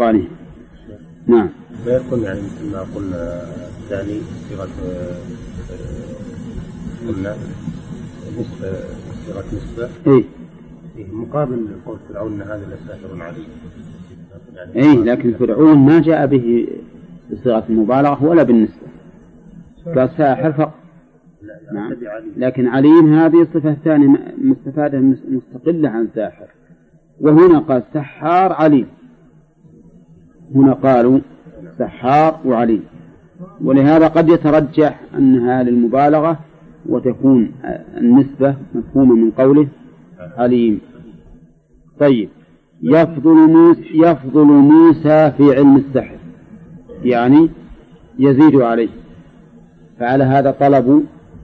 بإتقانه. نعم. لا يكون يعني مثل ما قلنا الثاني صيغة قلنا صيغة نسبة. إيه. مقابل قول فرعون هذا لساحر عليم. يعني إيه، لكن فرعون ما جاء به بصيغة المبالغة ولا بالنسبة، قال ساحر فقط. نعم. لكن عليم هذه صفة ثانية مستفادة مستقلة عن ساحر، وهنا قال سحار عليم، هنا قالوا سحار وعليم، ولهذا قد يترجح أنها للمبالغة وتكون النسبة مفهومة من قوله عليم. طيب، يفضل موسى في علم السحر، يعني يزيد عليه، فعلى هذا طلبوا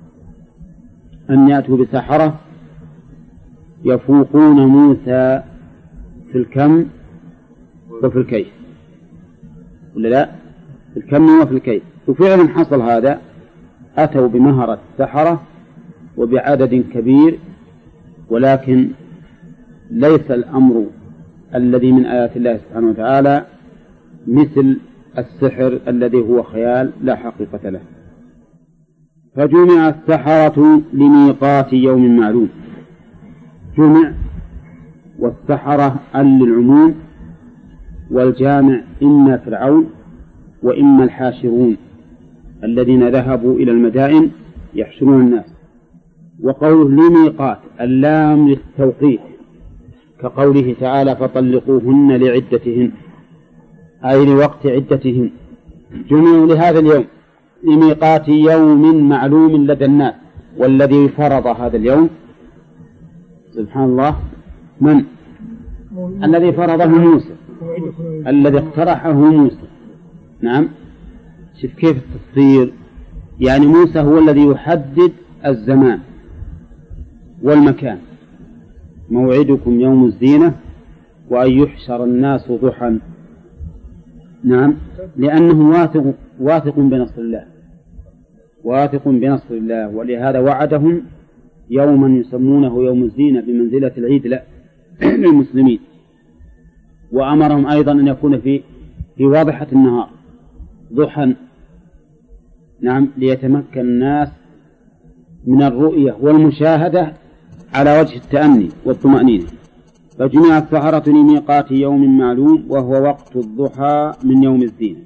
أن يأتوا بسحرة يفوقون موسى في الكم وفي الكيف، ولا لا؟ في الكم وفي الكيف، وفعلا حصل هذا، أتوا بمهرة السحرة وبعدد كبير، ولكن ليس الأمر الذي من آيات الله سبحانه وتعالى مثل السحر الذي هو خيال لا حقيقة له. فجمع السحرة لميقات يوم معلوم، جمع والسحرة للعموم، والجامع إما فرعون وإما الحاشرون الذين ذهبوا إلى المدائن يحشرون الناس. وقوله لميقات اللام للتوقيت، كقوله تعالى فطلقوهن لعدتهن، أي لوقت عدتهن، جمعوا لهذا اليوم لميقات يوم معلوم لدى الناس. والذي فرض هذا اليوم سبحان الله من؟ الذي فرضه موسى، الذي اقترحه موسى. نعم، شوف كيف التفصيل، يعني موسى هو الذي يحدد الزمان والمكان، موعدكم يوم الزينة وأن يحشر الناس ضحى. نعم، لأنه واثق بنصر الله، واثق بنصر الله، ولهذا وعدهم يوما يسمونه يوم الزينة بمنزلة العيد للمسلمين، وأمرهم أيضا أن يكون في واضحة النهار ضحى. نعم، ليتمكن الناس من الرؤية والمشاهدة على وجه التأني والطمأنينة. فجمع السحرة لميقات يوم معلوم وهو وقت الضحى من يوم الزينة.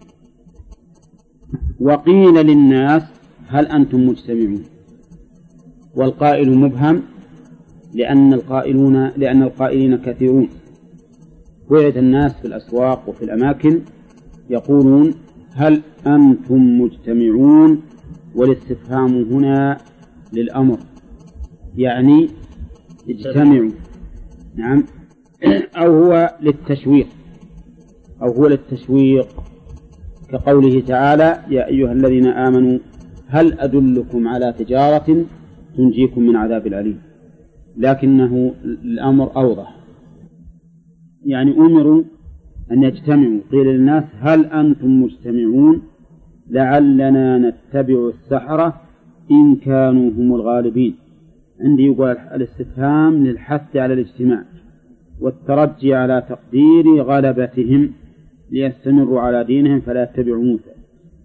وقيل للناس هل أنتم مجتمعون؟ والقائل مبهم لأن القائلين كثيرون، وعد الناس في الأسواق وفي الأماكن يقولون هل أنتم مجتمعون، والاستفهام هنا للأمر، يعني اجتمعوا. نعم، أو هو للتشويق، كقوله تعالى يا أيها الذين آمنوا هل أدلكم على تجارة تنجيكم من عذاب أليم، لكنه الأمر أوضح، يعني أمروا أن يجتمعوا. قيل للناس هل أنتم مجتمعون لعلنا نتبع السحرة إن كانوا هم الغالبين. عندي يقول الاستفهام للحث على الاجتماع والترجي على تقدير غلبتهم ليستمروا على دينهم فلا يتبعوا موسى.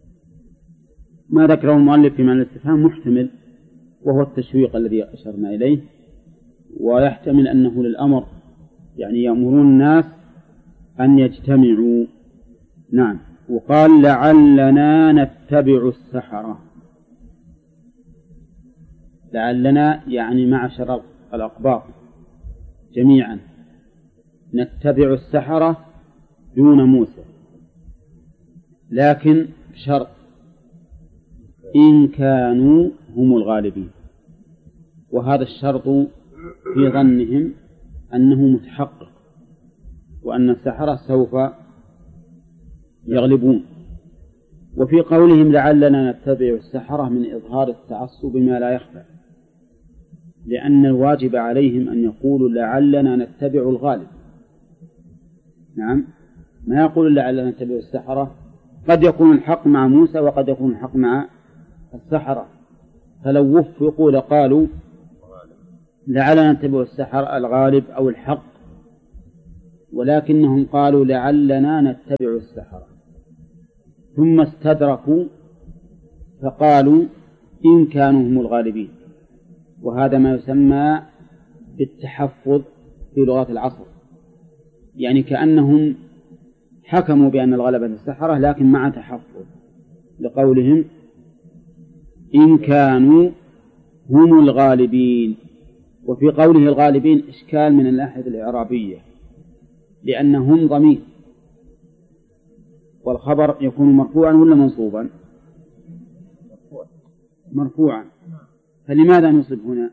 ما ذكره المؤلف في معنى الاستفهام محتمل، وهو التشويق الذي أشرنا إليه، ويحتمل أنه للأمر، يعني يأمرون الناس أن يجتمعوا. نعم، وقال لعلنا نتبع السحرة، لعلنا يعني معشر الأقباط جميعا نتبع السحرة دون موسى، لكن بشرط إن كانوا هم الغالبين. وهذا الشرط في ظنهم أنه متحقق، وأن السحرة سوف يغلبون. وفي قولهم لعلنا نتبع السحرة من إظهار التعصب ما لا يخفى، لأن الواجب عليهم أن يقولوا لعلنا نتبع الغالب. نعم، ما يقول لعلنا نتبع السحرة، قد يكون الحق مع موسى وقد يكون الحق مع السحرة، فلو وفقوا لقالوا لعلنا نتبع السحرة الغالب أو الحق، ولكنهم قالوا لعلنا نتبع السحرة، ثم استدركوا فقالوا إن كانوا هم الغالبين، وهذا ما يسمى بالتحفظ في لغة العصر، يعني كأنهم حكموا بأن الغلبة السحرة لكن مع تحفظ، لقولهم إن كانوا هم الغالبين. وفي قوله الغالبين إشكال من الناحية الإعرابية، لأنهم ضمير، والخبر يكون مرفوعا ولا منصوبا؟ مرفوعا، فلماذا نصب هنا؟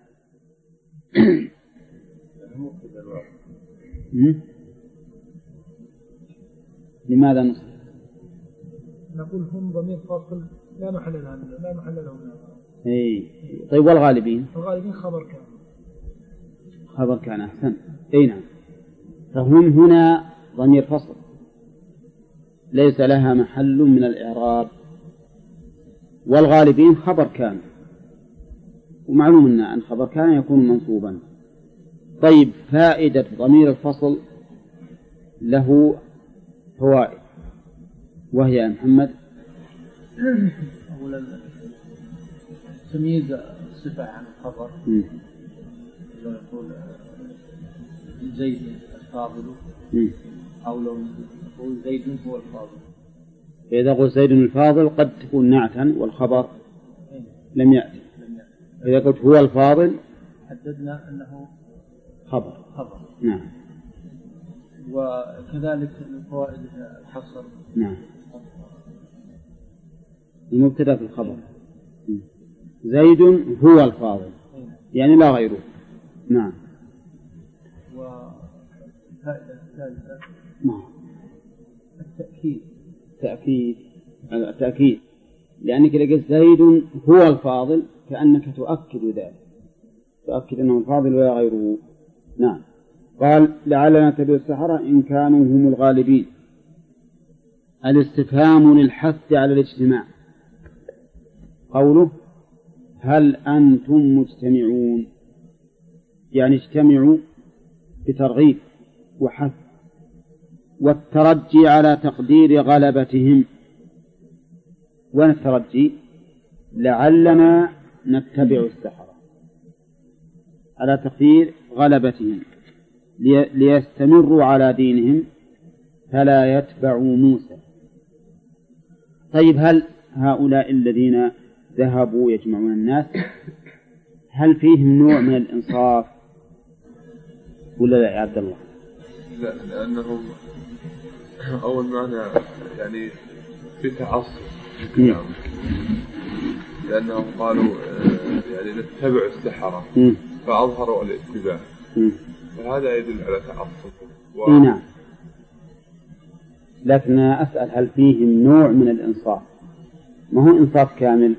لماذا نصب؟ نقول هم ضمير فاصل لا محل له من اي طيب، والغالبين؟ الغالبين خبر كان. خبر كان، أحسن. اي نعم، فهم هنا ضمير فصل ليس لها محل من الإعراب، والغالبين خبر كان، ومعلوم أن خبر كان يكون منصوبا. طيب، فائدة ضمير الفصل له فوائد، وهي يا محمد؟ أولا تمييز الصفة عن الخبر، لو يقول زيد الفاضل أو لو يقول زيد هو الفاضل. إذا قلت زيد الفاضل قد تكون نعتا والخبر لم يأتي. إذا قلت هو الفاضل حددنا أنه خبر. نعم. وكذلك من فوائد الحصر. نعم. المبتدأ في الخبر. زيد هو الفاضل، يعني لا غيره. نعم. والفائدة الثالثة التأكيد، لأنك إذا قلت زيد هو الفاضل كأنك تؤكد ذلك، تؤكد أنه الفاضل ولا غيره. نعم. قال لعلنا نتبع السحرة إن كانوا هم الغالبين. الاستفهام للحث على الاجتماع، قوله هل أنتم مجتمعون، يعني اجتمعوا بترغيب وحث، والترجي على تقدير غلبتهم. وين الترجي؟ لعلنا نتبع السحرة، على تقدير غلبتهم ليستمروا على دينهم فلا يتبعوا موسى. طيب، هل هؤلاء الذين ذهبوا يجمعون الناس هل فيهم نوع من الإنصاف ولا لا يا عبد الله؟ لا، لأنهم أول معنى يعني في تعصب، لأنهم قالوا يعني نتبع السحرة فأظهروا الاتباع، فهذا يدل على تعصب. نعم، لكن أسأل هل فيهم نوع من الإنصاف؟ ما هو إنصاف كامل،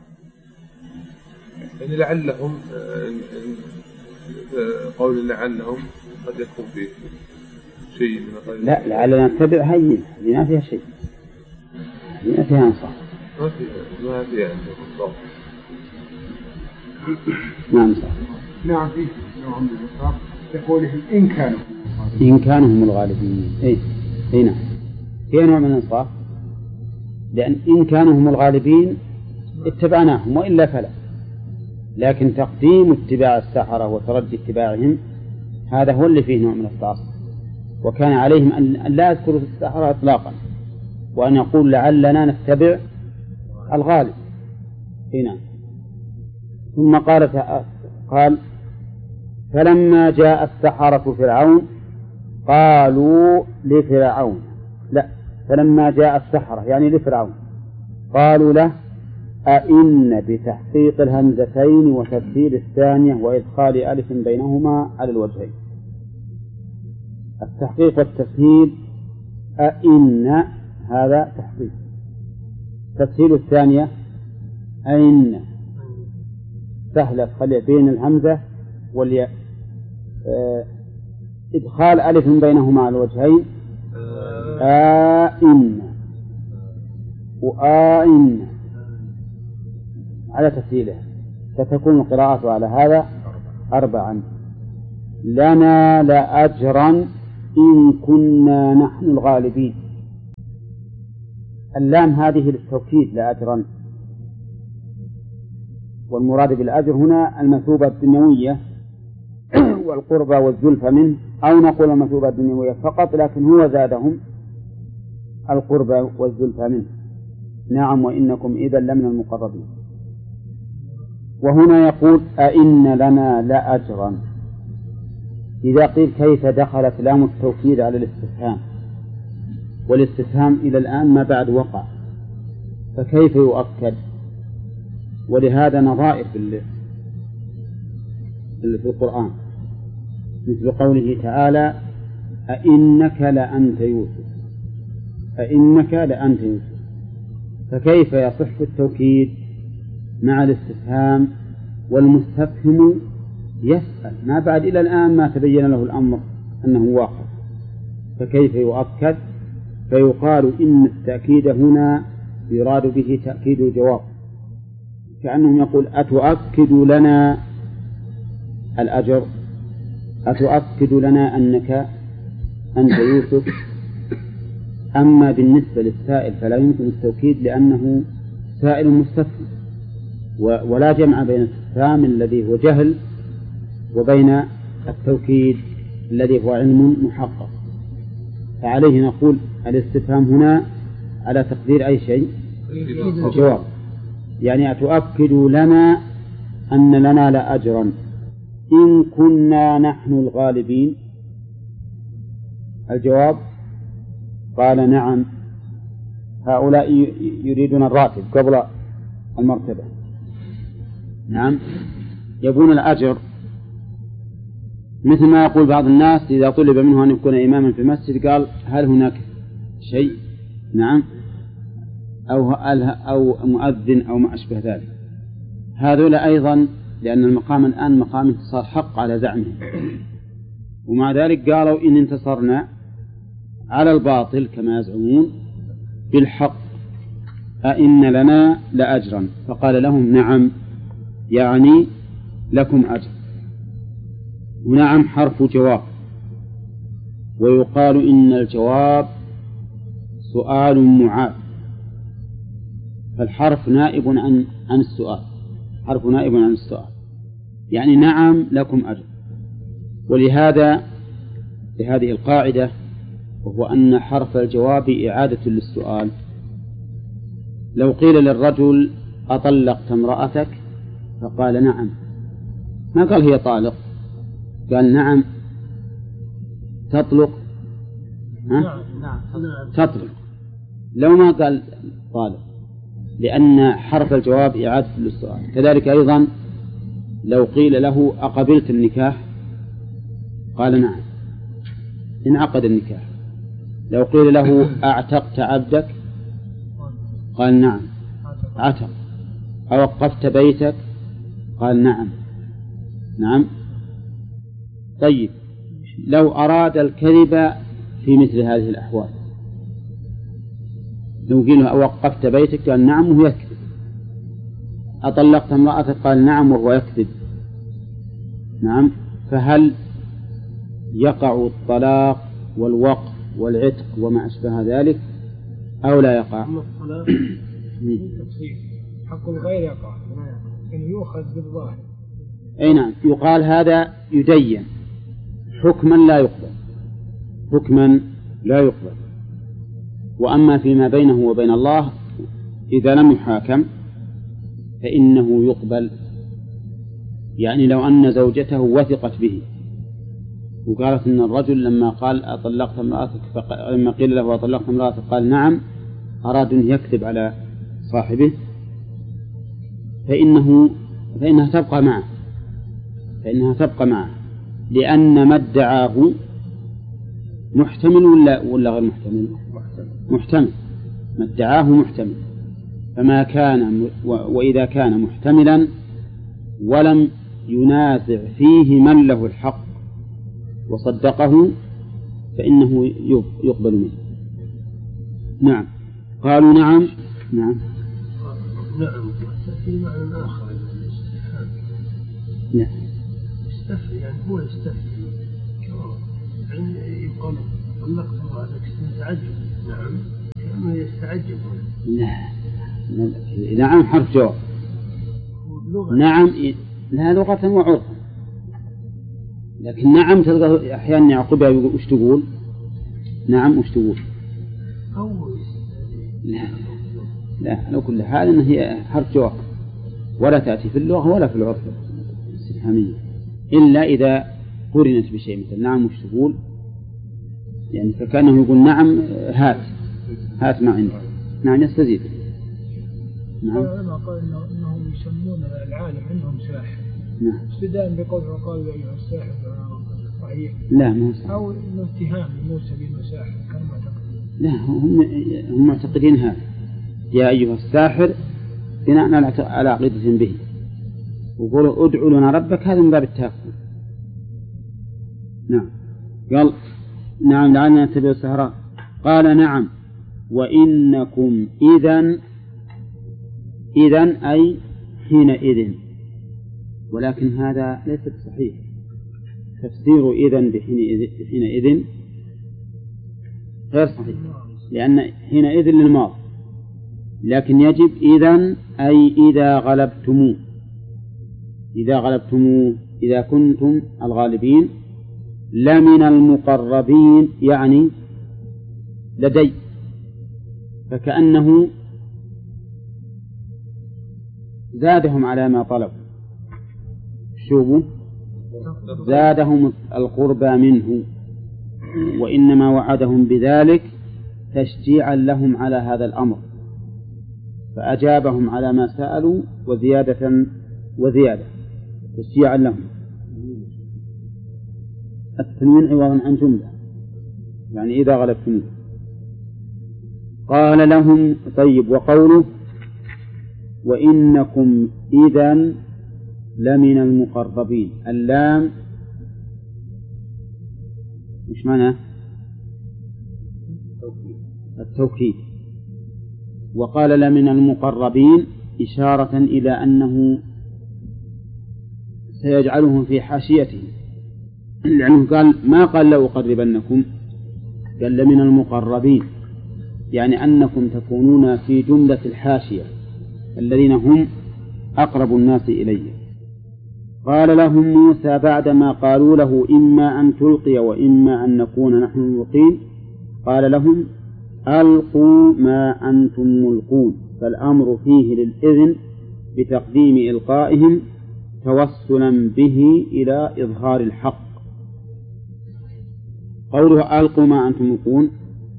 يعني لعلهم قول لعلهم قد يكون فيه شيء من لا، لعلنا نتبع هين ما فيها شيء، ما فيها إنصاف، ما فيها إنصاف. نعم صح. نعم، فيه نوع من الإنصاف يقولهم إن كانوا هم الغالبين. أي نعم، فيها نوع من الإنصاف، لأن إن كانوا هم الغالبين اتبعناهم وإلا فلا، لكن تقديم اتباع السحرة وترجي اتباعهم هذا هو اللي فيه نوع من التعصب، وكان عليهم أن لا يذكروا السحرة إطلاقا، وأن يقول لعلنا نتبع الغالب. هنا ثم قال فلما جاء السحرة فرعون قالوا لفرعون، لا، فلما جاء السحرة يعني لفرعون قالوا له أئن بتحقيق الهمزتين وتبديل الثانية وإدخال ألف بينهما على الوجهين. التحقيق والتسهيل أئن هذا تحقيق، تسهيل الثانية أئن سهلة خلي بين الهمزة والياء، إدخال ألف بينهما على الوجهين أئن وآئن على تسهيله، فتكون القراءة على هذا 4. لنا لأجرا إن كنا نحن الغالبين. اللام هذه للتوكيد لأجرا، والمراد بالأجر هنا المثوبة الدنيوية والقربى والزلفى منه، أو نقول المثوبة الدنيوية فقط، لكن هو زادهم القربى والزلفى منه. نعم وإنكم إذا لمن المقربين. وهنا يقول أئن لنا لأجرا. إذا قيل كيف دخلت لام التوكيد على الاستفهام، والاستفهام إلى الآن ما بعد وقع، فكيف يؤكد؟ ولهذا نظائر في القرآن، مثل قوله تعالى أئنك لأنت يوسف، أئنك لأنت يوسف، فكيف يصح التوكيد مع الاستفهام والمستفهم يسأل ما بعد إلى الآن ما تبين له الأمر أنه واقع، فكيف يؤكد؟ فيقال إن التأكيد هنا يراد به تأكيد الجواب، كأنهم يقول أتؤكد لنا الأجر، أتؤكد لنا أنك أنت يوسف. أما بالنسبة للسائل فلا يمكن التوكيد لأنه سائل مستفهم، ولا جمع بين الاستفهام الذي هو جهل وبين التوكيد الذي هو علم محقق، فعليه نقول الاستفهام هنا على تقدير أي شيء؟ الجواب. يعني أتؤكد لنا أن لنا لأجرا إن كنا نحن الغالبين. الجواب قال نعم، هؤلاء يريدون الراتب قبل المرتبة. نعم، يبون الأجر، مثل ما يقول بعض الناس إذا طلب منه أن يكون إماما في المسجد قال هل هناك شيء؟ نعم، أو مؤذن أو ما أشبه ذلك. هذولا أيضا لأن المقام الآن مقام انتصار حق على زعمهم، ومع ذلك قالوا إن انتصرنا على الباطل كما يزعمون بالحق أئن لنا لأجرا، فقال لهم نعم، يعني لكم أجر. ونعم حرف جواب، ويقال إن الجواب سؤال معاد، فالحرف نائب عن السؤال، حرف نائب عن السؤال، يعني نعم لكم أجر. ولهذا لهذه القاعدة، وهو أن حرف الجواب إعادة للسؤال. لو قيل للرجل أطلقت امرأتك فقال نعم، ما قال هي طالق، قال نعم تطلق، تطلق، لو ما قال طالق، لأن حرف الجواب إعادة للسؤال. كذلك أيضا لو قيل له أقبلت النكاح قال نعم، انعقد النكاح. لو قيل له أعتقت عبدك قال نعم عتق. أوقفت بيتك قال نعم نعم. طيب لو أراد الكذب في مثل هذه الأحوال، لو قيل له أوقفت بيتك قال نعم وهو يكذب، أطلقت امرأتك قال نعم وهو يكذب، نعم، فهل يقع الطلاق والوقف والعتق وما أشبه ذلك أو لا يقع؟ حق الغير يقع، لكن يؤخذ بالظاهر. أي نعم، يقال هذا يدين حكما لا يقبل، حكما لا يقبل. وأما فيما بينه وبين الله إذا لم يحاكم فإنه يقبل. يعني لو أن زوجته وثقت به وقالت إن الرجل لما قال أطلقت امرأتك لما قيل له أطلقت امرأتك قال نعم، أراد أن يكذب على صاحبه، فإنها تبقى معه، فإنها تبقى معه، لأن ما ادعاه محتمل ولا غير محتمل؟ محتمل، ما ادعاه محتمل. فما كان وإذا كان محتملا ولم ينازع فيه من له الحق وصدقه فإنه يقبل منه. نعم، قالوا نعم نعم نعم. في معنى آخر الاستفهام. نعم. يستفهم، يعني هو يستفهم يعني يقال طلقت امرأتك استعجب. نعم كانوا يستعجبون. لا نعم حرف جواب. نعم لا لغة وعرفا، لكن نعم تلقى أحيانا يعقبها يقول وش تقول؟ نعم وش تقول؟ لا لو كل حال إن هي حرف جواب ولا تأتي في اللغة ولا في العرف الاستفهامية إلا إذا قرنت بشيء، مثل نعم وش تقول، يعني فكأنه يقول نعم هات ما عندي، نعم يستزيد. نعم. العلماء قال إنهم يسمون العالم عندهم ساحر. نعم. ابتداء بقوله وقال يا أيها الساحر صحيح. لا ما هو ساحر. أو إنه اتهام موسى بأنه ساحر كانوا معتقدين. لا هم معتقدين هذا يا أيها الساحر بناء على عقيدة به، وقولوا ادعوا لنا ربك، هذا من باب التهكم. نعم. قال نعم لعلنا نتبع السهراء. قال نعم وإنكم إذن أي حينئذ، ولكن هذا ليس صحيح. تفسير إذن بحينئذ غير صحيح، لأن حينئذ للماضي، لكن يجب إذن أي إذا غلبتموه، إذا كنتم الغالبين، لمن المقربين يعني لدي، فكأنه زادهم على ما طلبوا. شوفوا زادهم القربى منه، وإنما وعدهم بذلك تشجيعا لهم على هذا الأمر، فأجابهم على ما سألوا وزيادة تشجيعا لهم. التنوين عوضا عن جملة، يعني إذا غلبتم. قال لهم طيب، وقوله وإنكم إذن لمن المقربين، اللام مش معنى التوكيد، وقال لمن المقربين إشارة إلى أنه سيجعلهم في حاشيته، لأنه قال ما قال لأقربنكم، قال لمن المقربين، يعني أنكم تكونون في جملة الحاشية الذين هم أقرب الناس إليه. قال لهم موسى بعدما قالوا له إما أن تلقي وإما أن نكون نحن الملقين، قال لهم ألقوا ما أنتم ملقون، فالأمر فيه للإذن بتقديم إلقائهم توسلا به إلى إظهار الحق. قوله ألقوا ما أنتم ملقون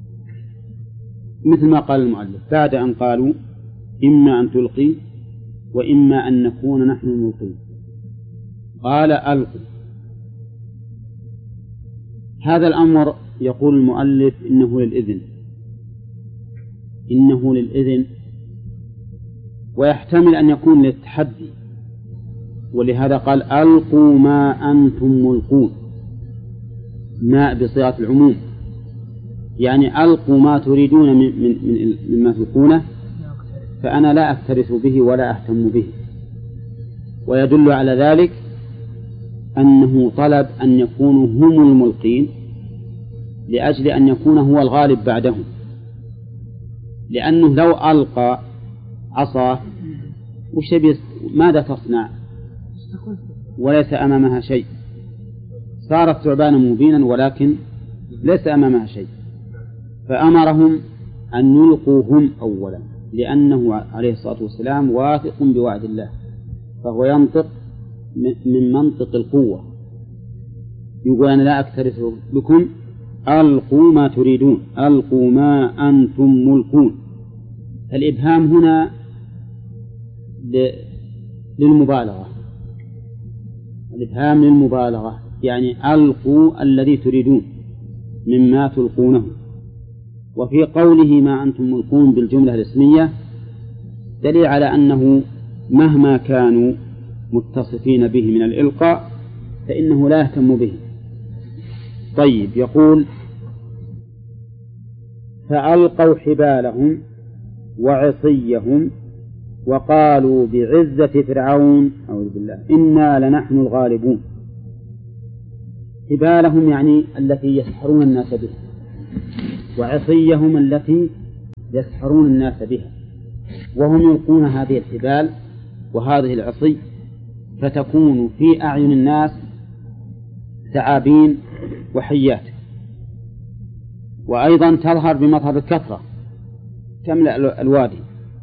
مثل ما قال المؤلف بعد أن قالوا إما أن تلقي وإما أن نكون نحن الملقين، قال ألقوا. هذا الأمر يقول المؤلف إنه للإذن، ويحتمل أن يكون للتحدي، ولهذا قال ألقوا ما أنتم ملقون، ما بصيغة العموم، يعني ألقوا ما تريدون مما تلقونه، فأنا لا أكترث به ولا أهتم به. ويدل على ذلك أنه طلب أن يكونوا هم الملقين لأجل أن يكون هو الغالب بعدهم، لأنه لو ألقى عصاه ماذا تصنع؟ وليس أمامها شيء، صارت ثعبانا مبينا ولكن ليس أمامها شيء، فأمرهم أن يلقوا هم أولا، لأنه عليه الصلاة والسلام واثق بوعد الله، فهو ينطق من منطق القوة، يقول أنا لا أكترث بكم، ألقوا ما تريدون، ألقوا ما أنتم ملقون. الإبهام هنا للمبالغة، الإبهام للمبالغة، يعني ألقوا الذي تريدون مما تلقونه. وفي قوله ما أنتم ملقون بالجملة الاسمية دليل على أنه مهما كانوا متصفين به من الإلقاء فإنه لا يهتم به. طيب، يقول فألقوا حبالهم وعصيهم وقالوا بعزة فرعون أعوذ بالله إنا لنحن الغالبون. حبالهم يعني التي يسحرون الناس بها، وعصيهم التي يسحرون الناس بها، وهم يلقون هذه الحبال وهذه العصي فتكون في أعين الناس ثعابين وحيات، وأيضا تظهر بمظهر الكثرة تملأ الوادي.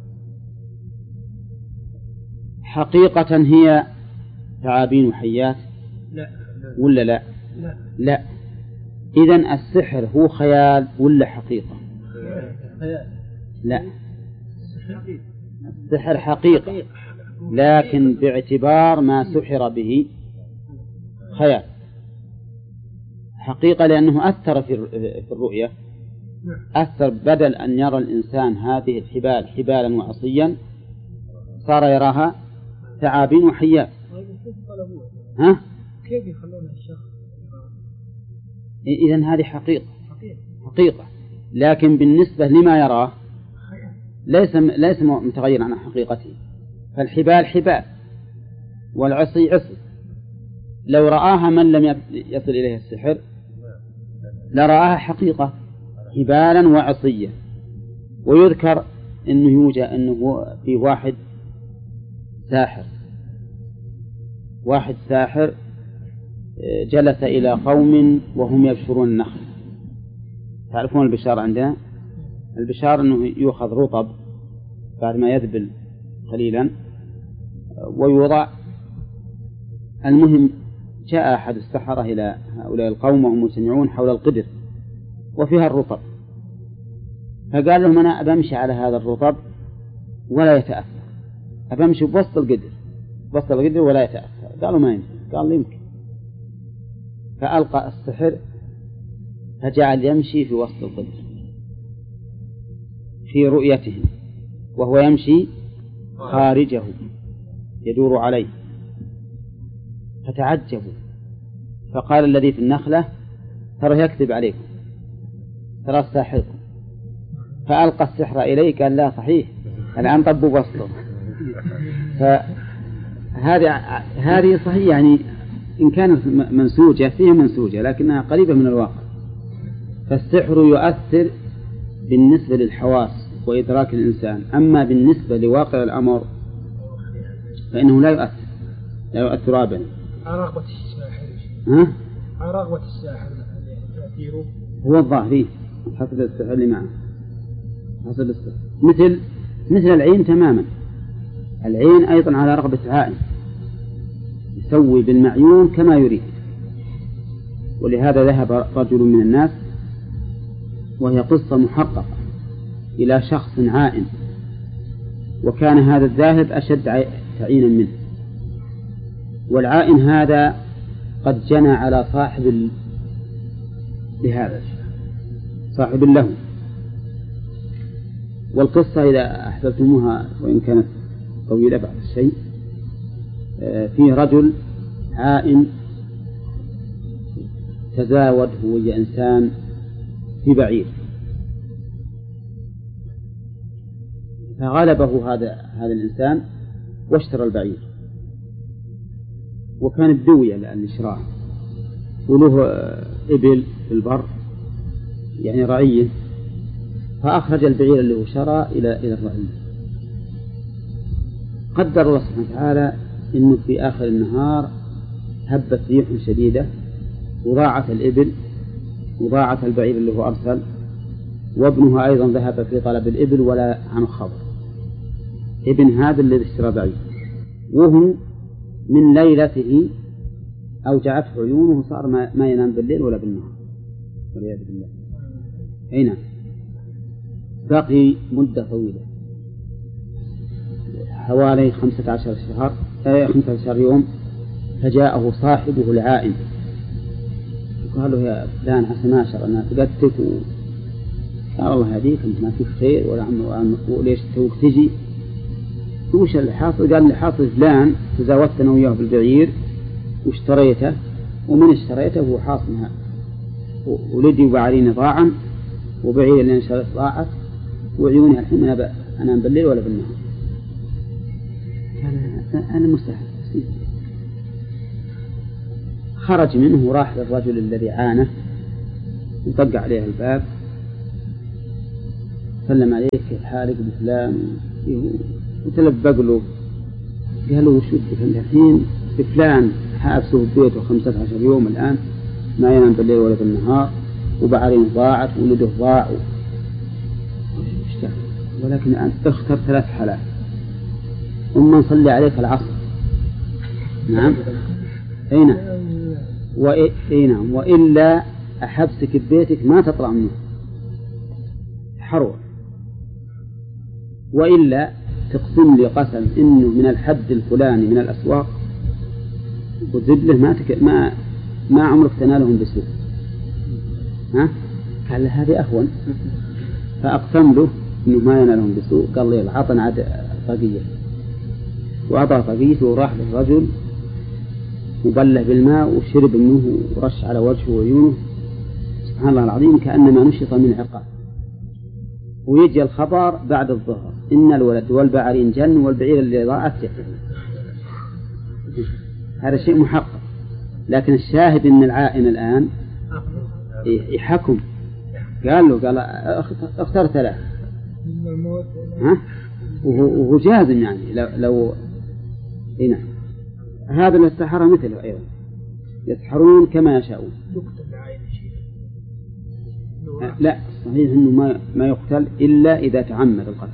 حقيقة هي ثعابين وحيات ولا لا؟ لا. إذن السحر هو خيال ولا حقيقة؟ لا، السحر حقيقة، لكن باعتبار ما سحر به خيال. حقيقة لأنه أثر في الرؤية، أثر، بدل أن يرى الإنسان هذه الحبال حبالا وعصيا صار يراها ثعابين وحيات. ها؟ كيف يخلون الشخص؟ إذن هذه حقيقة، لكن بالنسبة لما يراه ليس متغير عن حقيقته. فالحبال حبال والعصي عصي، لو رآها من لم يصل إليه السحر لرآها حقيقة حبالا وعصيا. ويذكر أنه يوجد أنه في واحد ساحر جلس إلى قوم وهم يبشرون النخل. تعرفون البشار عندنا؟ البشار أنه يؤخذ رطب بعد ما يذبل قليلا ويوضع. المهم جاء أحد السحرة إلى هؤلاء القوم وهم مجتمعون حول القدر وفيها الرطب، فقال لهم أنا أبمشي على هذا الرطب ولا يتأثر، أبمشي بوسط القدر ولا يتأثر. قالوا ما يمكن. قال يمكن. فألقى السحر فجعل يمشي في وسط القدر في رؤيته، وهو يمشي خارجه يدور عليه، فتعجبوا. فقال الذي في النخلة ترى يكذب عليكم، ترى الساحركم. فألقى السحر إليه قال لا صحيح الآن طبوا وسطه. فهذه صحيح، يعني إن كانت منسوجة فيها منسوجة لكنها قريبة من الواقع. فالسحر يؤثر بالنسبة للحواس وإدراك الإنسان، أما بالنسبة لواقع الأمر فإنه لا يؤثر أبدا. رغبة الساحر رغبة الساحر تأثيره هو الظاهري حسب السحر اللي معه، حسب السحر مثل العين تماما. العين أيضا على رغبة عائن، يسوي بالمعيون كما يريد. ولهذا ذهب رجل من الناس، وهي قصة محققة، إلى شخص عائن، وكان هذا الذاهب أشد تعينا منه. والعائن هذا قد جنى على صاحب لهذا صاحب له. والقصة إذا أحببتموها وإن كانت طويلة بعض الشيء، فيه رجل عائن تزاود هو إنسان في بعير، فغلبه هذا الإنسان واشترى البعير، وكانت دوية للشراء، وله إبل في البر يعني رعية، فأخرج البعير اللي هو شرى إلى الرعية. قدر الله سبحانه وتعالى إنه في آخر النهار هبت ريح شديدة وضاعت الإبل وضاعت البعير اللي هو أرسل، وابنه أيضا ذهب في طلب الإبل ولا عنه خبر. ابن هذا الذي اشترى بعير، وهو من ليلته أوجعته عيونه، صار ما ينام بالليل ولا بالنهار والعياذ بالله. أين بقي مدة طويلة حوالي 15 يوم، فجاءه صاحبه العائن وقال له يا فلان عسى ما شر أنا فقدتك، قال الله هديك أنت ما فيك خير ولا عم وليش توك تجي، وش اللي حاصل؟ قال اللي حاصل فلان تزاوجت أنا وياه بالبعير واشتريته، ومن اشتريته هو حاصل هذا، ولدي وبعريني ضاعا وبعير اللي انشرت ضاعت، وعيوني الحين أنام بالليل ولا بالنهار. أنا مستحيل. خرج منه وراح للرجل الذي عانه وطق عليه الباب، سلم عليه كيف حالك بفلان وتلبق له، قال له وش بدك انت الحين؟ بفلان حابسه في بيته 15 يوم الآن ما ينام بالليل ولا بالنهار، وبعرين ضاعت وولده ضاع ولكن أنت اختر 3 حالات، إما نصلي عليك العصر، نعم أي نعم، وإلا أحبسك ببيتك ما تطلع منه حروة، وإلا تقسم لي قسم إنه من الحد الفلاني من الأسواق وزبله ما عمرك تنالهم بسوء. ها؟ قال له هذه أهون، فأقسم له إنه ما ينالهم بسوء. قال لي العطن عاد طاقية، وأعطى طاقيته وراح للرجل وبله بالماء وشرب منه ورش على وجهه وعيونه، سبحان الله العظيم كأنما نشط من عقاب. ويجي الخبر بعد الظهر إن الولد والبعرين جن والبعير اللي ضاعت جن. هذا شيء محقق، لكن الشاهد إن العائن الآن يحكم. قال اختار 3 ها؟ وهو جازم يعني لو هنا هذا السحرة مثله أيضا يسحرون كما يشاءون. لا صحيح إنه ما يقتل إلا إذا تعمد القتل.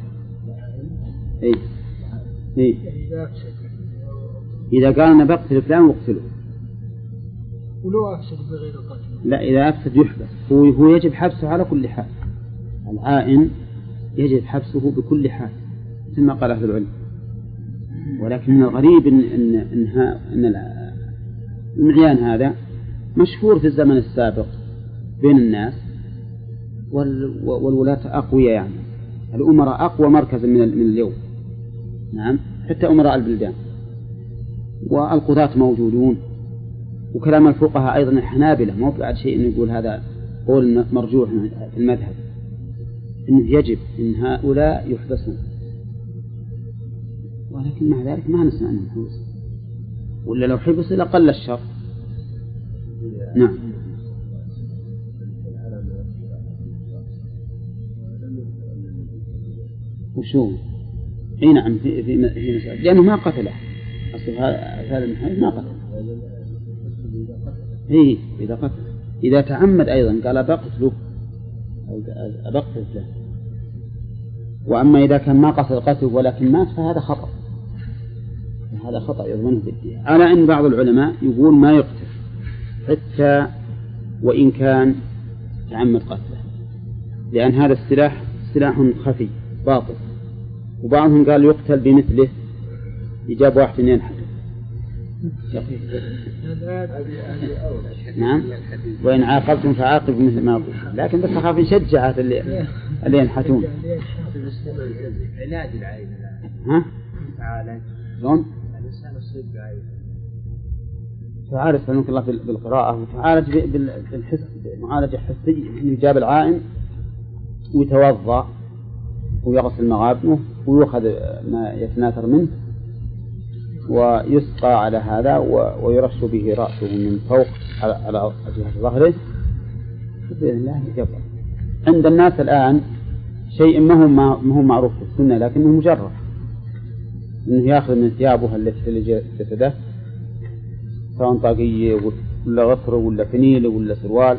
إذا قال أنا بقتل فلان وقتله، ولو أفسد بغير قتل لا، إذا أفسد يحبس. هو يجب حبسه على كل حال، العائن يجب حبسه بكل حال مثل ما قال أهل العلم. ولكن من الغريب إن العيان هذا مشهور في الزمن السابق بين الناس، والولاة أقوياء، يعني الأمراء أقوى مركزا من اليوم. نعم، حتى أمراء البلدان، والقضاة موجودون، وكلام الفقهاء أيضا الحنابلة ما بعد شيء إنه يقول هذا قول مرجوح في المذهب إنه يجب إن هؤلاء يحبسون، ولكن مع ذلك ما نسمع أنهم حبسوا، ولا لو حبسوا لقل الشر. نعم. وشو؟ أي نعم، في مسألة لأنه ما قتله، أصل هذا المحيط ما قتله. إذا قتل، إذا تعمد أيضا قال بقتله له. وأما إذا كان ما قصد قتله ولكن مات فهذا خطأ، هذا خطأ يضمنه بالدية. على أن بعض العلماء يقول ما يقتل حتى وإن كان تعمد قتله، لأن هذا السلاح سلاح خفي باطل. وبعضهم قال يقتل بمثله، يجاب 1 ينحت. نعم، وإن عاقبتم فعاقبوا مثل ما قلت، لكن بس أخاف نشجع اللي ينحتون. علاج العين ها؟ تعالج شلون؟ الإنسان يصيب بعين، تعالج سلمك الله بالقراءة، وتعالج بالحس، معالجة حسية، يجاب العائن ويتوضأ ويغسل مغابنه ويأخذ ما يتناثر منه ويسقى على هذا ويرش به رأسه من فوق على جهة ظهره بإذن الله يجبر. عند الناس الآن شيء ما هو معروف في السنة لكنه مجرد، إنه يأخذ من ثيابه التي جسده سواء طاقية ولا غطر ولا فنيل ولا سروال،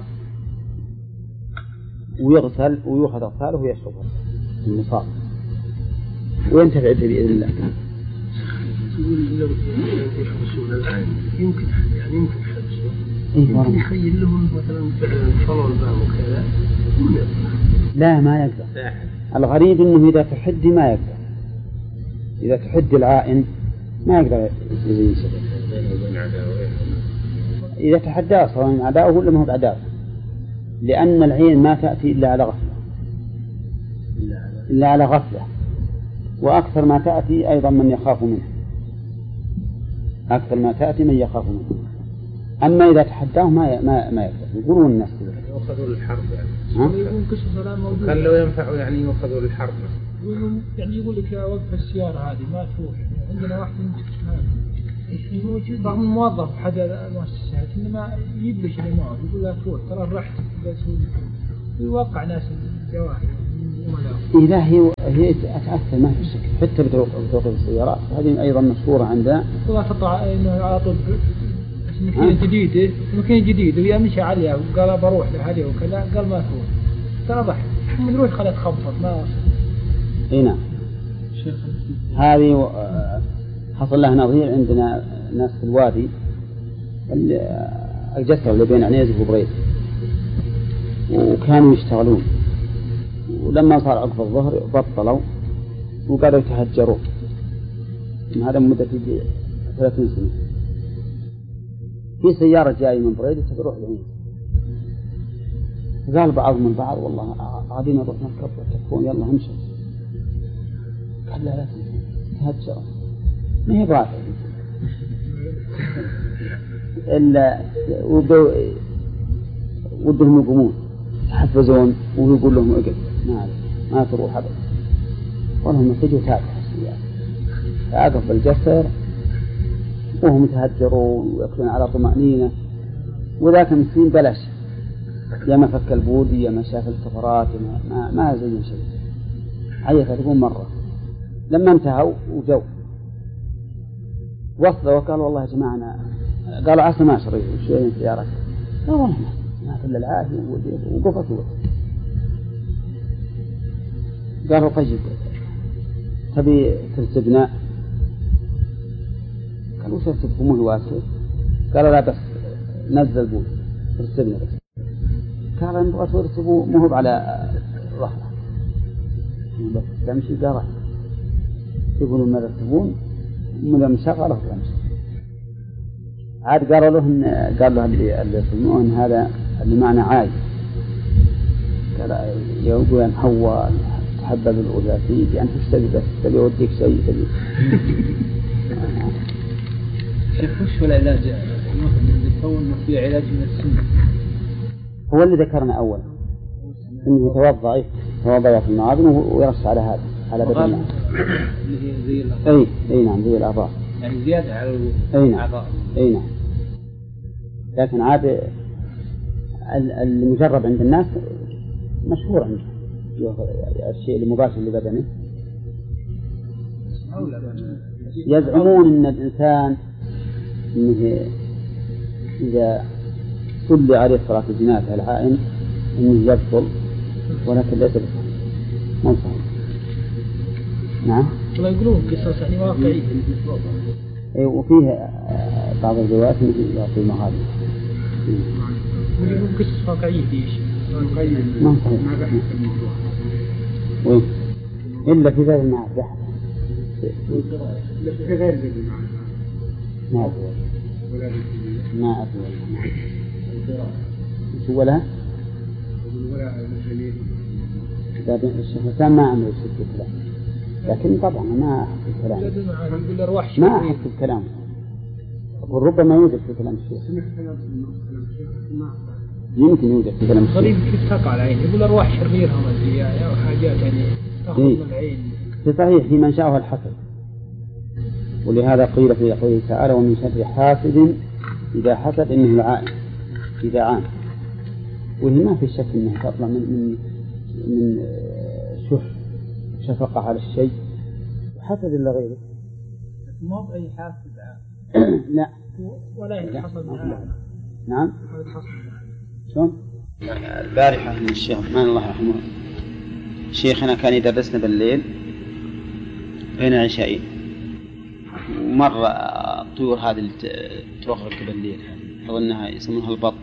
ويغسل ويأخذ أغساله ويشربها المصاب وينتفع به بإذن الله. لو يحبسون الآن يمكن حبسه، يمكن يخيل لهم مثلا صلوا الباب وكذا. لا ما يقدر. الغريب إنه إذا تحدي ما يقدر، إذا تحدي العائن ما يقدر يزيد شيء. إذا تحداه سواء من عداوه ولا ما هو بعداوه، لأن العين ما تأتي إلا على غفلة، وأكثر ما تأتي أيضا من يخاف منه، أكثر ما تأتي من يخاف منه. أما إذا تحداه ما يقدر. يقولون الناس يأخذوا للحرب يعني خلوا ينفعوا يعني يأخذوا للحرب يعني يقول لك وقف السيارة هذه ما تروح، عندنا واحد يمسك موجود رغم الموظف بحد المؤسسات إنما يدلش اللي معه يقول لا تروح ترى رحت ويوقع ناس الجواهر. إذا هي أتأثر ما في شك حتى بتوقف السيارات هذه أيضا مشهورة عندها. والله تطلع إنه على طول مكان جديد ويا مشى عليها وقال بروح لهذه وكذا قال ما تروح ترى ضحك من روح خلت تخبط ما وصل. هنا هذه حصل لها نظير عندنا ناس في الوادي الجسر اللي بين عنيزة وبريد وكانوا يشتغلون ولما صار عقب الظهر بطلوا وقالوا يتهجروا. هذا مدة 30 سنة. في سيارة جاية من بريد تروح لعنيزة قال بعضهم من بعض والله قاعدين نروح نركب تكفون يلا همشي. قال لا تهجروا ما هي برافع إلا ودهم يقومون يحفزون ويقول لهم اقف ما تروح أبدا وهم تجوا تابع السيارة فأقف بالجسر وهم يتهجروا ويأكلون على طمأنينة وذاك المسكين بلاش يا ما فك البودي يا ما شاف الكفرات ما زي شيء عيث تقول مرة لما انتهوا وجو وصلوا وقالوا والله يا جماعة قالوا عسى ما شري وشوية من سيارتك لا والله ما كل العافية وقفت قالوا طيب تبي ترسبنا قالوا وش ترسبكم مو واسع قالوا لا بس نزل بود ترسبنا بس قالوا نبغى ترسبوا مو هو على ظهره بس تمشي قال يقولون ما ترسبون من المشغلة تمشي عاد قالوا له اللي يسمون هذا اللي معنى عاي قال يقول أن حواء تحبب الأولى فيك أن تشتري بس تبي أوديك شيء تبي. شيخ وش هو العلاج يكون في علاج من السنة؟ هو اللي ذكرنا أول إنه يتوضأ في المعاذن ويرش على هذا على بدن اللي هي زي الأعضاء. أي نعم زي الأعضاء يعني زيادة على الأعضاء. أي نعم لكن عاد المجرب عند الناس مشهور عنده الشيء المباشر لبدنه. يزعمون أن الإنسان إنه إذا صلى عليه صلاة الجنازة العائن إنه يبطل ولكن ليس بصحيح ما صحيح. نعم والله يقولون قصص يعني واقعية وفيه بعض الروايات يعطي مغالب يقولون قصص واقعية ديش ما صحيح ما بحث الموضوع وين إلا في ذلك المعاد بحث في غير ذلك المعاد ما أدري ما أدري شو لها كتاب الشيخ حسان ما عمل شيء كلام لكن طبعا ما أحب الكلام ما أحب الكلام وربما يوجد في كلام الشيخ يمكن يوجد في كلام الشيخ غريب كيف تقع العين يقول أرواح شريرة مزية أو حاجات يعني تأخذ من العين صحيح في من شاءه الحسد ولهذا قيل في قوله تعالى ومن شر حاسد إذا حسد إنه العائن إذا عان وهي ما في شك إنها تطلع من شفقة على الشيء وحسد إلا غيره ما بأي حاسد لا ولا يتحصل نعم شلون؟ البارحة من الشيخ عثمان الله يرحمه شيخنا كان يدرسنا بالليل بين العشاءين ومرة الطيور هذه اللي ترخرك بالليل أظنها يسمونها البط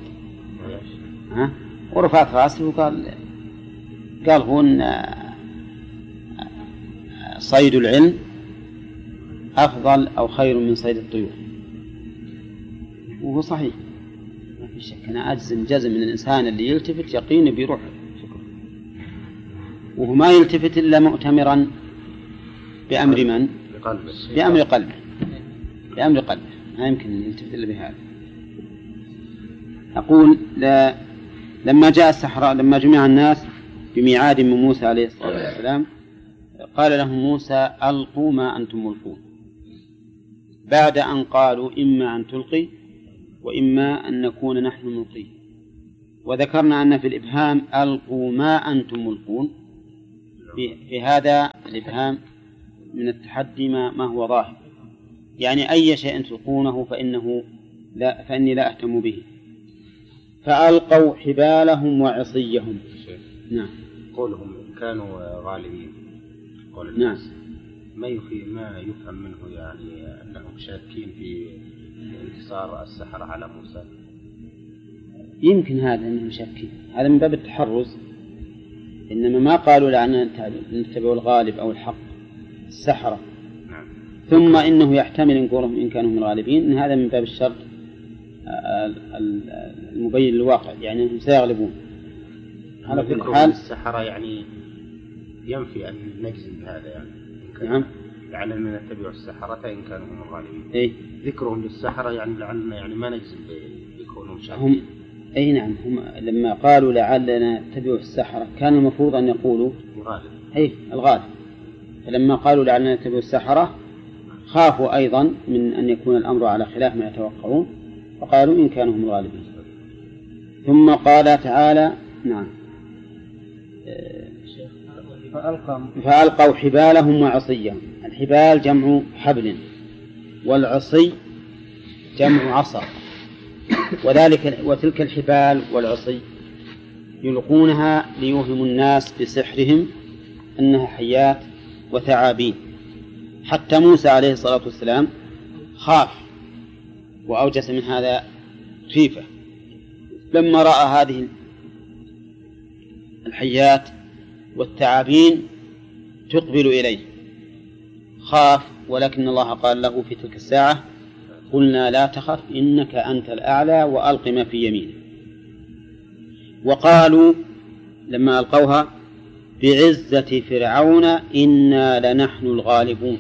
ورفعت راسي وقال هون صيد العلم أفضل أو خير من صيد الطيور وهو صحيح ما في شك أنا جزم من الإنسان اللي يلتفت يقين بيروح فكره وهو ما يلتفت إلا مؤتمرا بأمر من؟ بأمر قلبه ما يمكن يلتفت إلا بهذا. أقول لما جاء السحراء لما جمع الناس بميعاد من موسى عليه الصلاة والسلام قال لهم موسى ألقوا ما أنتم ملقون بعد أن قالوا إما أن تلقي وإما أن نكون نحن نلقي. وذكرنا أن في الإبهام ألقوا ما أنتم ملقون، في هذا الإبهام من التحدي ما هو ظاهر، يعني أي شيء تلقونه فإني لا أهتم به. فألقوا حبالهم وعصيهم. نعم. قولهم كانوا غالبين، قول نعم. ما يفهم منه يعني أنهم شاكين في انتصار السحرة على موسى. يمكن هذا أنهم شاكين، هذا من باب التحرز، إنما ما قالوا لعنا نتبع الغالب أو الحق السحرة. نعم. ثم إنه يحتمل إن قولهم إن كانوا من الغالبين، إن هذا من باب الشرط المبين للواقع، يعني أنهم سيغلبون. على كل حال السحرة يعني ينفي أن نجزم بهذا، يعني نعم، لعلنا نتبع السحرة إن كانوا هم الغالبين. إيه؟ ذكرهم للسحرة يعني لعلنا يعني ما نجزم بكونهم شاكين. أي نعم، هم لما قالوا لعلنا نتبع السحرة كان المفروض أن يقولوا الغالب. أي الغالب، فلما قالوا لعلنا نتبع السحرة خافوا أيضا من أن يكون الأمر على خلاف ما يتوقعون، فقالوا إن كانوا هم الغالبين. ثم قال تعالى نعم فألقوا حبالهم وعصيهم. الحبال جمع حبل، والعصي جمع عصا، وتلك الحبال والعصي يلقونها ليوهموا الناس بسحرهم أنها حيات وثعابين. حتى موسى عليه الصلاة والسلام خاف وأوجس من هذا خيفة لما رأى هذه الحيات والثعابين تقبل إليه، خاف، ولكن الله قال له في تلك الساعة قلنا لا تخف إنك أنت الأعلى وألق ما في يمينك. وقالوا لما ألقوها بعزة فرعون إنا لنحن الغالبون.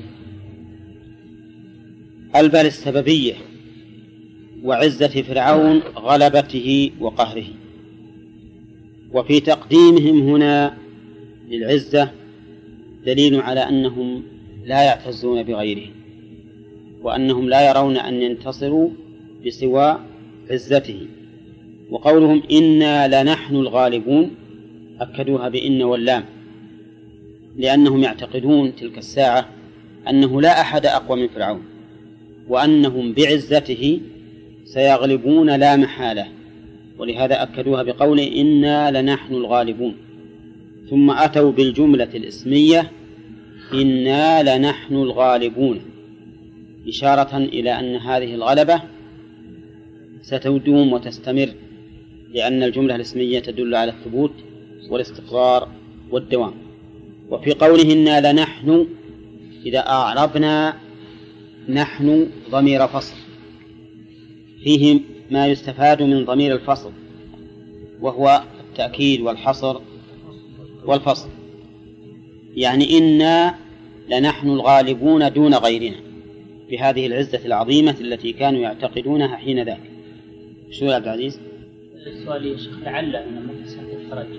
البال السببية، وعزة فرعون غلبته وقهره. وفي تقديمهم هنا للعزة دليل على أنهم لا يعتزون بغيرهم، وأنهم لا يرون أن ينتصروا بسوى عزته. وقولهم إنا لنحن الغالبون أكدوها بإن واللام، لأنهم يعتقدون تلك الساعة أنه لا أحد أقوى من فرعون، وأنهم بعزته سيغلبون لا محالة، ولهذا أكدوها بقول إنا لنحن الغالبون. ثم أتوا بالجملة الإسمية إنا لنحن الغالبون، إشارة إلى أن هذه الغلبة ستدوم وتستمر، لأن الجملة الإسمية تدل على الثبوت والاستقرار والدوام. وفي قوله إنا لنحن إذا أعربنا نحن ضمير فصل، فيه ما يستفاد من ضمير الفصل وهو التأكيد والحصر والفصل، يعني إنا لنحن الغالبون دون غيرنا بهذه العزة العظيمة التي كانوا يعتقدونها حين ذاك. شو يا عبد العزيز؟ السؤال يا شيخ، لعل من متسم الترجي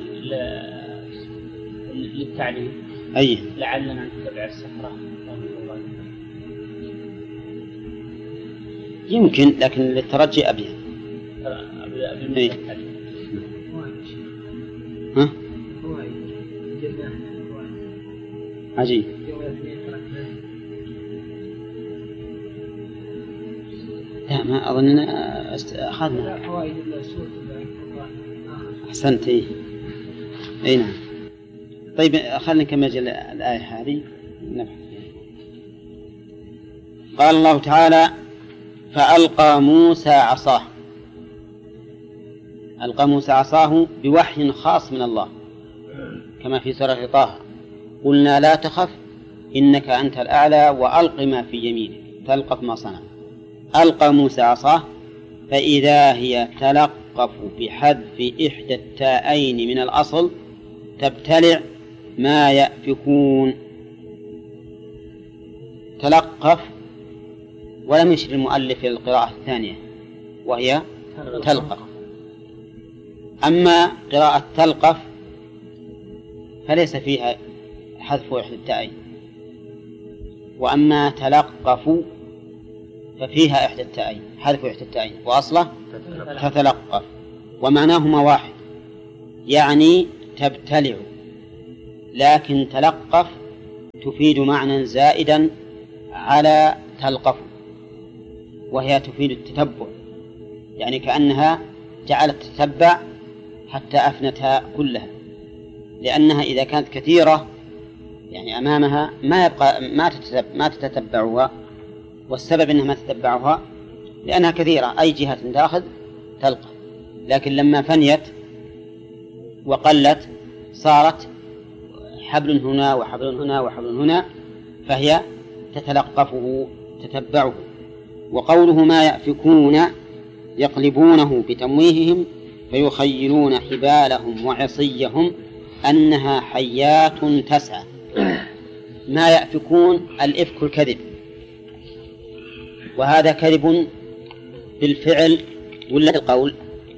للتعليم أي لعلنا نتبع السحرة يمكن، لكن للترجي أبين. أي. ها؟ عجيب. لا ما أظننا أخذنا. أحسنت. أي نعم. طيب خلنا نكمل الآية هذه نبحث. قال الله تعالى فألقى موسى عصاه. ألقى موسى عصاه بوحي خاص من الله كما في سورة طه قلنا لا تخف إنك أنت الأعلى وألق ما في يمينك تلقف ما صنع. ألقى موسى عصاه فإذا هي تلقف بحذف إحدى التاءين من الأصل تبتلع ما يأفكون. تلقف، ولم يشر المؤلف إلى القراءة الثانية وهي تلقف. أما قراءة تلقف فليس فيها حذف إحدى التاءين، وأما تلقف ففيها إحدى التائين، حذف إحدى التائين، وأصله تتلقف، ومعناهما واحد، يعني تبتلع، لكن تلقف تفيد معنى زائدا على تلقف، وهي تفيد التتبع، يعني كأنها جعلت تتبع حتى أفنتها كلها، لأنها إذا كانت كثيرة يعني أمامها ما يبقى ما تتتبعها، والسبب أنها ما تتبعها لأنها كثيرة، أي جهة تأخذ تلقى، لكن لما فنيت وقلت صارت حبل هنا وحبل هنا وحبل هنا، فهي تتلقفه تتبعه. وقوله ما يأفكون يقلبونه بتمويههم فيخيلون حبالهم وعصيهم أنها حيات تسعى. ما يأفكون الإفك الكذب، وهذا كذب بالفعل ولا القول؟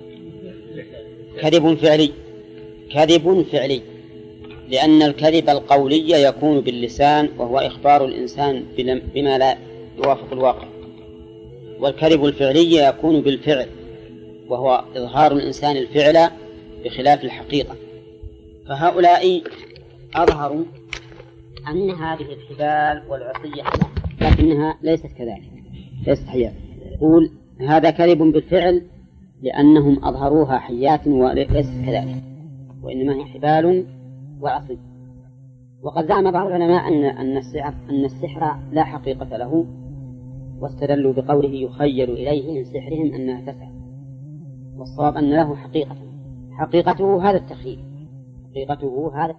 كذب فعلي، كذب فعلي، لأن الكذب القولي يكون باللسان وهو إخبار الإنسان بما لا يوافق الواقع، والكذب الفعلي يكون بالفعل وهو إظهار الإنسان الفعل بخلاف الحقيقة. فهؤلاء أظهروا أن هذه الحبال والعصية لكنها ليست كذلك، ليست حيات. يقول هذا كذب بالفعل لأنهم أظهروها حيات وليست كذلك، وإنما هي حبال وعصي. وقد زعم بعض العلماء أن السحر لا حقيقة له، واستدلوا بقوله يخيل إليه من سحرهم أنها تسعى، والصواب أن له حقيقته هذا التخيل، حقيقته هذا.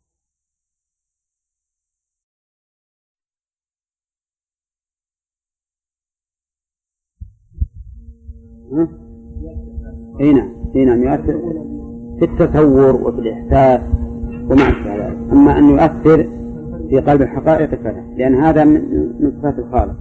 نعم يؤثر في التصور وفي الإحساس ومع ذلك، أما أن يؤثر في قلب الحقائق فلا، لأن هذا من صفات الخالق.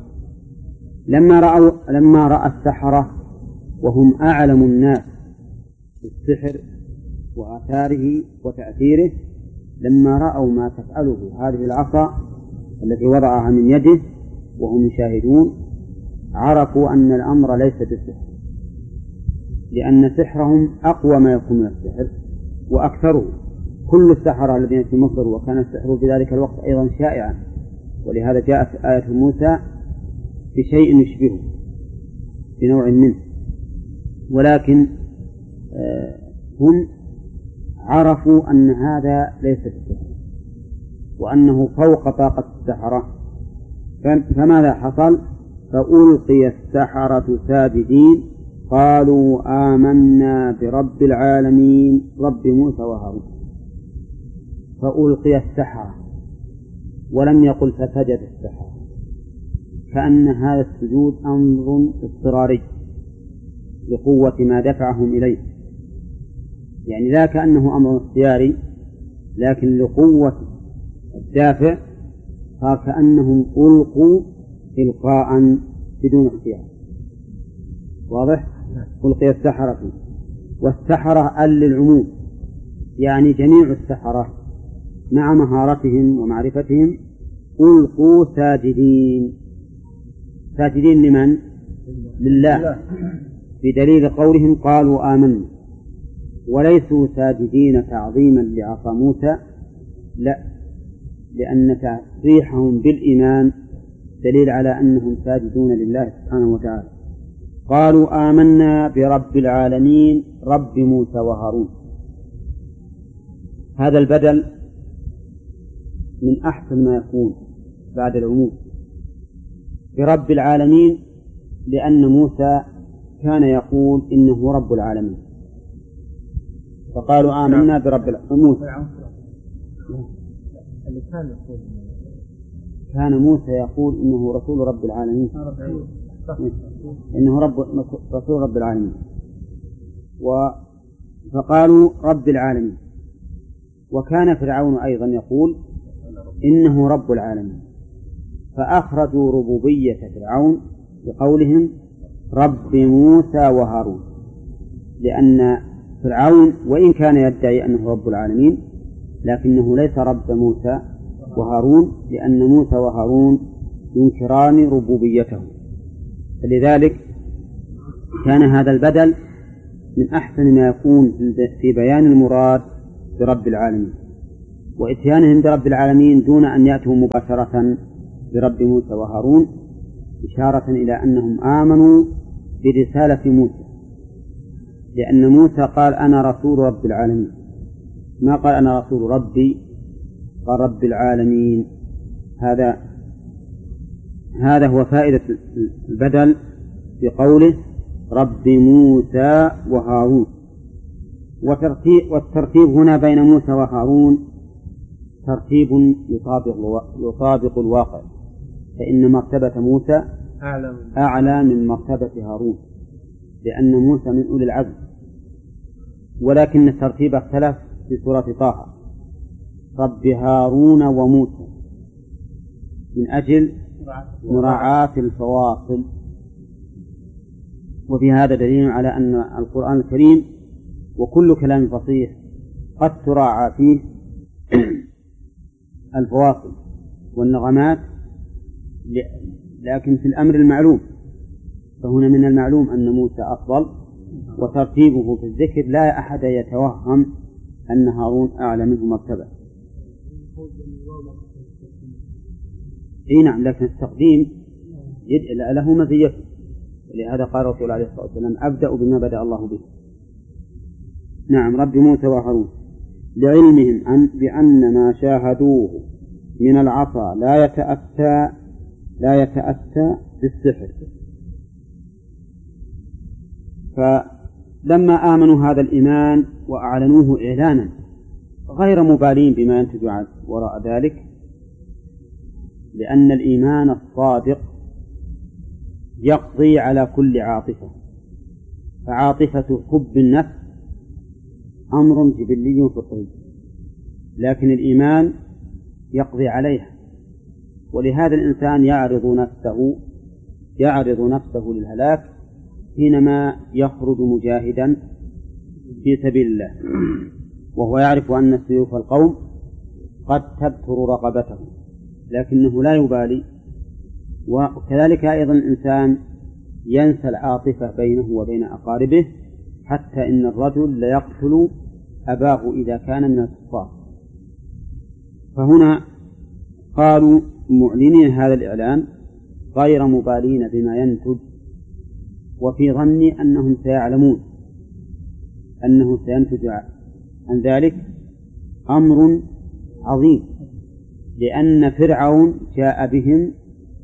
لما رأى السحرة وهم أعلم الناس بالسحر وآثاره وتأثيره، لما رأوا ما تفعله هذه العصا التي وضعها من يده وهم يشاهدون، عرفوا أن الأمر ليس بالسحر، لأن سحرهم أقوى ما يكون من السحر وأكثره. كل السحرة الذين في مصر، وكان السحر في ذلك الوقت أيضا شائعا، ولهذا جاءت آية موسى بشيء يشبهه بنوع منه، ولكن هم عرفوا أن هذا ليس السحر وأنه فوق طاقة السحرة. فماذا حصل؟ فألقي السحرة ساجدين قالوا آمنا برب العالمين رب موسى وهارون. فألقي السحرة ولم يقل فسجد السحرة، كأن هذا السجود أمر اضطراري لقوة ما دفعهم إليه، يعني لا كأنه أمر اختياري، لكن لقوة الدافع صار كأنهم ألقوا إلقاء بدون اختيار. واضح؟ ألقي السحرة فيه. والسحرة للعموم، يعني جميع السحرة مع مهارتهم ومعرفتهم ألقوا ساجدين. ساجدين لمن؟ لله، بدليل قولهم قالوا آمنا، وليسوا ساجدين تعظيما لعصا موسى، لا، لأن تصريحهم بالإيمان دليل على أنهم ساجدون لله سبحانه وتعالى. قالوا آمنا برب العالمين رب موسى وهارون. هذا البدل من أحسن ما يكون بعد العموم برب العالمين، لأن موسى كان يقول إنه رب العالمين، فقالوا آمنا برب العالمين. كان موسى يقول إنه رسول رب العالمين، إنه رسول رب العالمين، فقالوا رب العالمين. وكان فرعون أيضا يقول إنه رب العالمين، فأخرجوا ربوبية فرعون بقولهم رب موسى وهارون، لأن فرعون وإن كان يدعي أنه رب العالمين لكنه ليس رب موسى وهارون، لأن موسى وهارون ينكران ربوبيته، فلذلك كان هذا البدل من أحسن ما يكون في بيان المراد برب العالمين، وإتيانهم برب العالمين دون أن يأتوا مباشرة برب موسى وهارون، إشارة إلى أنهم آمنوا برسالة موسى، لأن موسى قال أنا رسول رب العالمين، ما قال أنا رسول ربي، قال رب العالمين. هذا هو فائدة البدل في قوله رب موسى وهارون. والترتيب هنا بين موسى وهارون ترتيب يطابق الواقع، فإن مرتبة موسى أعلى من مرتبة هارون، لأن موسى من أولي العزم، ولكن الترتيب اختلف في سورة طه، رب هارون وموسى، من أجل مراعاة الفواصل. وفي هذا دليل على أن القرآن الكريم وكل كلام فصيح قد تراعى فيه الفواصل والنغمات، لكن في الأمر المعلوم، فهنا من المعلوم أن موسى أفضل، وترتيبه في الذكر لا أحد يتوهم أن هارون أعلى منه مرتبة. نعم، لكن التقديم له مزيته، ولهذا قال الرسول عليه الصلاة والسلام أبدأ بما بدأ الله به. نعم، رب موسى وهارون، لعلمهم بأن ما شاهدوه من العصا لا يتأتى بالسحر. فلما آمنوا هذا الإيمان وأعلنوه إعلانا غير مبالين بما ينتج وراء ذلك، لأن الإيمان الصادق يقضي على كل عاطفة، فعاطفة حب النفس أمر جبلي فطري، لكن الإيمان يقضي عليها، ولهذا الإنسان يعرض نفسه للهلاك حينما يخرج مجاهدا في سبيل الله، وهو يعرف أن سيوف القوم قد تبتر رقبته، لكنه لا يبالي. وكذلك أيضا الإنسان ينسى العاطفة بينه وبين أقاربه، حتى إن الرجل ليقتل أباه إذا كان من الكفار. فهنا قالوا معلنين هذا الإعلان غير مبالين بما ينتج، وفي ظني أنهم سيعلمون أنه سينتج عن ذلك أمر عظيم، لأن فرعون جاء بهم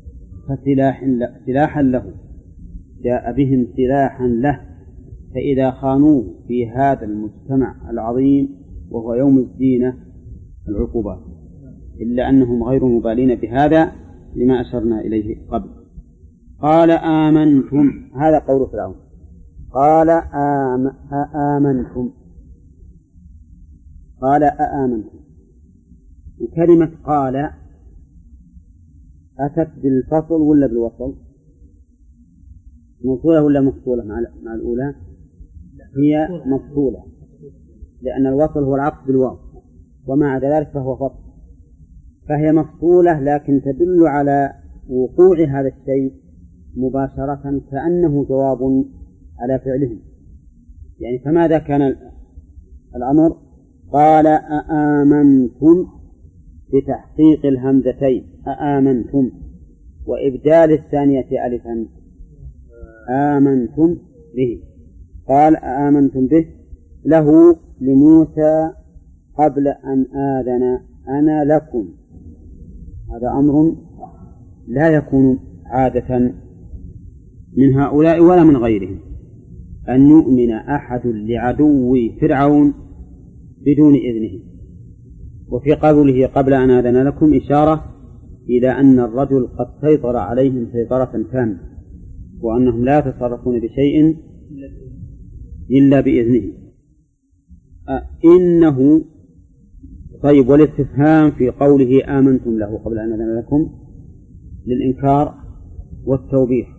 سلاحا له، جاء بهم سلاحا له، فإذا خانوه في هذا المجتمع العظيم وهو يوم الزينة العقوبات، إلا أنهم غير مبالين بهذا لما أشرنا إليه قبل. قال آمنتم، هذا قول فرعون، قال أآمنتم. وكلمة قال أتت بالفصل ولا بالوصل؟ مفصولة ولا مفصولة مع الأولى؟ هي مفصولة، لأن الوصل هو العطف بالواو، ومع ذلك فهو فصل، فهي مفصولة، لكن تدل على وقوع هذا الشيء مباشرة كأنه جواب على فعلهم. يعني فماذا كان الأمر؟ قال أآمنتم بتحقيق الهمزتين، أآمنتم، وإبدال الثانية ألفا، آمنتم به. قال آمنتم به له لموسى قبل أن آذن أنا لكم. هذا أمر لا يكون عادة من هؤلاء ولا من غيرهم، أن يؤمن أحد لعدو فرعون بدون إذنه. وفي قوله قبل أن آذن لكم إشارة إلى أن الرجل قد سيطر عليهم سيطرة تامة، وأنهم لا يتصرفون بشيء إلا بإذنه. إنه طيب، والاستفهام في قوله آمنتم له قبل أن آذن لكم للإنكار والتوبيخ،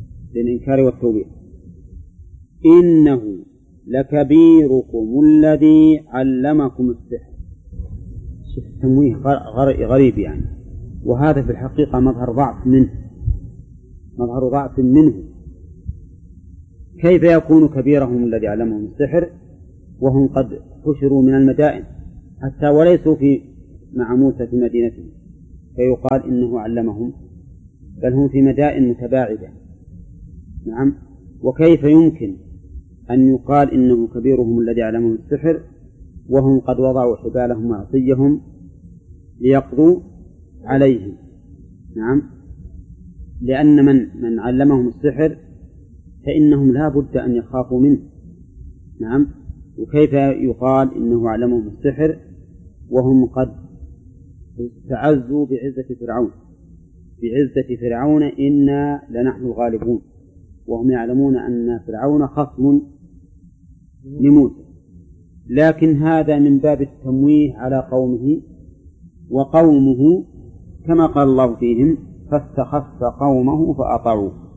إنه لكبيركم الذي علمكم السحر. تمويه غريب يعني، وهذا في الحقيقة مظهر ضعف منه، كيف يكون كبيرهم الذي علمهم السحر وهم قد حشروا من المدائن حتى وليسوا مع موسى في مدينته فيقال إنه علمهم، بل هم في مدائن متباعدة. نعم. وكيف يمكن أن يقال إنه كبيرهم الذي علمهم السحر وهم قد وضعوا حبالهم وعصيهم ليقضوا عليهم؟ نعم. لأن من علمهم السحر فإنهم لا بد أن يخافوا منه. نعم. وكيف يقال إنه علمهم السحر وهم قد استعزوا بعزة فرعون إنا لنحن الغالبون، وهم يعلمون أن فرعون خصم لموسى، لكن هذا من باب التمويه على قومه، وقومه كما قال الله فيهم فاستخف قومه فأطاعوه.